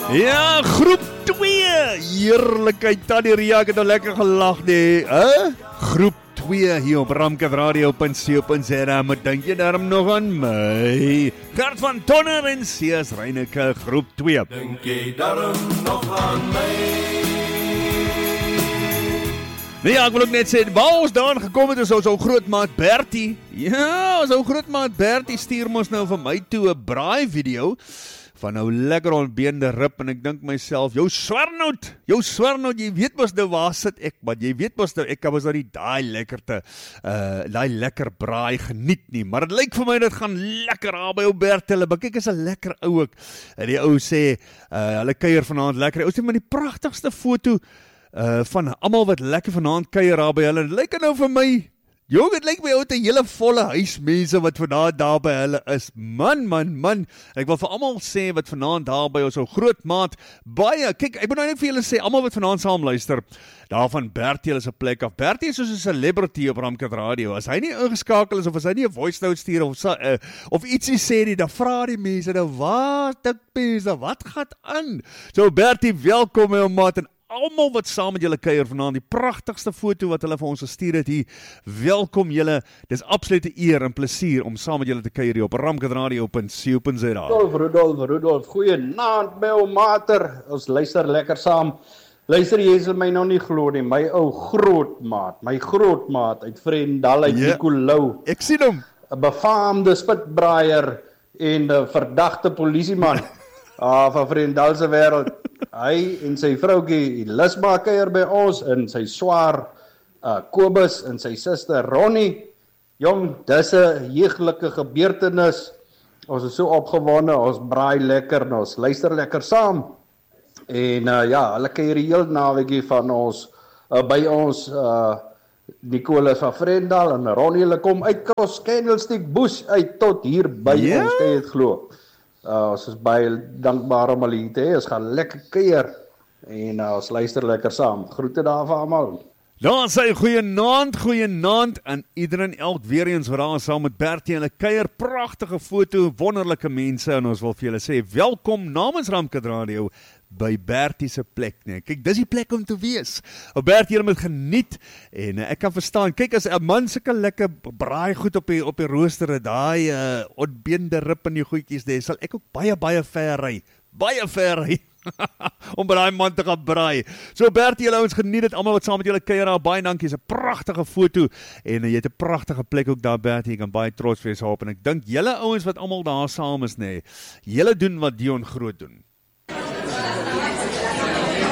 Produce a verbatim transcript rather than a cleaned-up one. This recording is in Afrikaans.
Ja, groep twee. Heerlikheid, Tannie Ria, ek het nou lekker gelag nie. Huh? Groep twee hier op Ramkat Radio punt co punt za. Maar dink jy daarom nog aan my? Gert van Tonner en C S Reineke, groep twee. Dink jy daarom nog aan my? Nee, ja, ek wil ook net sê, waar ons daan gekom het is ons ou grootmaat Bertie. Ja, ons ou grootmaat Bertie stuur ons nou vir my toe 'n braai video van nou lekker ontbeende rib en ek dink myself, jou swernout, jou swernout, jy weet mos nou waar sit ek, maar jy weet mos nou, ek kan mos nou die daai lekkerte, uh, daai lekker braai geniet nie, maar het lyk vir my dit gaan lekker aan by ou Bert, hulle, maar kyk is 'n lekker ou ook, en die ou sê, uh, hulle kuier vanaand lekker, ou sê maar die pragtigste foto, Uh, van almal wat lekker vanaand kuier daar by hulle, lyk dit nou vir my, jong, het lyk my ou 'n hele volle huis mense wat vanaand daar by hulle is, man, man, man, ek wil vir almal sê wat vanaand daar by ons ou grootmaat, baie, kyk, ek moet nou net vir julle sê, almal wat vanaand saam luister, daar van Bertie is 'n plek af, Bertie is soos 'n celebrity op Ramkat Radio, as hy nie ingeskakel is, of as hy nie 'n voice note stuur, of, uh, of ietsie sê nie, dan vra die mense, nou wat, ek mense, wat gaat aan, so Bertie, welkom my ou maat, en almal wat saam met julle kuier vanaand, die pragtigste foto wat hulle vir ons gestuur het hier, welkom julle, dis absolute eer en plesier om saam met julle te kuier hier op Ramkat Radio punt co punt za. Rudolf, Rudolf, Rudolf, goeie naand my ou mater, ons luister lekker saam, luister jy sal my nou nie glo nie, my ou grootmaat, my grootmaat uit Vredendal uit Ja. Nicolou, Ek sien hom, 'n befaamde spitbraaier en 'n verdagte polisieman uh, van Vredendal se wêreld. Hy en sy vroukie Lisma kuier by ons en sy swaar uh, Kobus en sy suster Ronnie. Jong, dis 'n jeuglike gebeurtenis. Ons is so opgewonde, ons braai lekker en ons luister lekker saam. En uh, ja, hulle kuier die hele naweekie van ons uh, by ons uh, Nicolas van Vredendal en Ronnie, hulle kom uit Cross Candlestick Bush uit tot hier by Ja? ons, kan jy dit glo. Uh, ons is baie dankbaar om hulle hier te hê, ons gaan lekker kuier en uh, ons luister lekker saam. Groete daar vir almal. daar sê goeie naand, goeie naand, en iedereen elk weer eens wat daar saam met Bertie en hulle kuier, pragtige foto, wonderlike mense, en ons wil vir julle sê, welkom namens Ramkat Radio, by Bertie se plek, nee. Kyk, dis die plek om te wees. O Bertie, jy moet geniet, en uh, ek kan verstaan, kyk, as 'n man sulke lekker braai goed op die, op die rooster het, daai uh, ontbeende rib in die goedjies, nee, sal ek ook baie, baie ver ry, baie ver ry, om by daai man te gaan braai. So Bertie, julle ouens geniet dit, almal wat saam met julle kuier daar, baie dankie, is 'n pragtige foto, en uh, jy het 'n pragtige plek ook daar, Bertie, jy kan baie trots wees op, en ek dink, julle ouens wat almal daar saam is, nee, julle doen wat Dion Groot doen.